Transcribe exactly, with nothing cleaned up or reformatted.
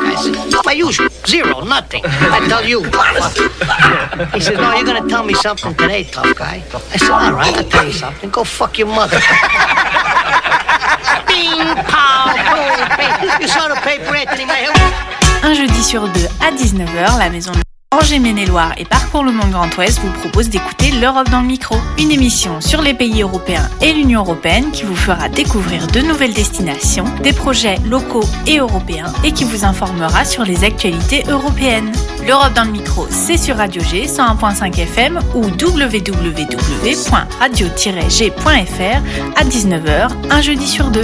I said, my usual, zero, nothing. I tell you. He says, no, you're going to tell me something today, tough guy. I said, all right, I'll tell you something. Go fuck your mother. Bing, pow, boom, bing. You saw the paper, Anthony, my hell. Un jeudi sur deux à dix-neuf heures, la maison de Angers-Maine-et-Loire et Parcours le Monde Grand Ouest vous propose d'écouter l'Europe dans le micro. Une émission sur les pays européens et l'Union européenne qui vous fera découvrir de nouvelles destinations, des projets locaux et européens et qui vous informera sur les actualités européennes. L'Europe dans le micro, c'est sur Radio G cent un virgule cinq F M ou w w w point radio tiret g point f r à dix-neuf heures, un jeudi sur deux.